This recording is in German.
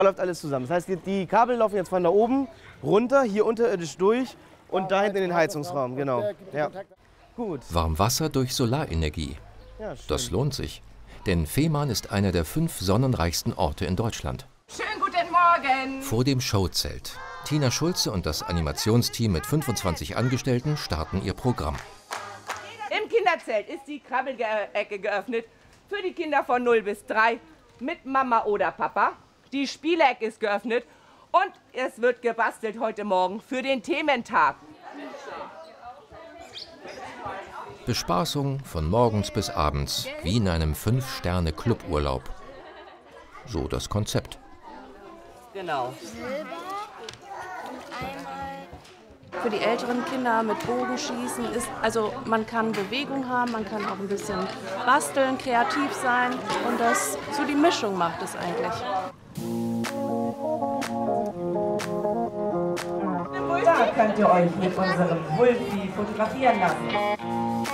Läuft alles zusammen. Das heißt, die Kabel laufen jetzt von da oben runter, hier unterirdisch durch und da hinten in den Heizungsraum. Genau. Ja. Gut. Warmwasser durch Solarenergie. Ja, schön. Das lohnt sich. Denn Fehmarn ist einer der 5 sonnenreichsten Orte in Deutschland. Schönen guten Morgen! Vor dem Showzelt. Tina Schulze und das Animationsteam mit 25 Angestellten starten ihr Programm. Im Kinderzelt ist die Krabbelecke geöffnet für die Kinder von 0 bis 3 mit Mama oder Papa. Die Spielecke ist geöffnet und es wird gebastelt heute Morgen für den Thementag. Bespaßung von morgens bis abends, wie in einem 5-Sterne-Cluburlaub. So das Konzept. Genau. Für die älteren Kinder mit Bogenschießen ist, also man kann Bewegung haben, man kann auch ein bisschen basteln, kreativ sein und das, so die Mischung macht es eigentlich. Da könnt ihr euch mit unserem Wulfi fotografieren lassen.